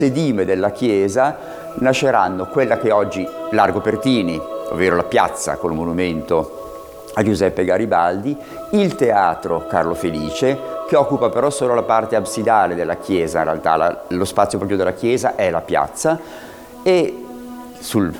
sedime della chiesa nasceranno quella che oggi Largo Pertini, ovvero la piazza col monumento a Giuseppe Garibaldi, il teatro Carlo Felice, che occupa però solo la parte absidale della chiesa, in realtà lo spazio proprio della chiesa è la piazza, e sul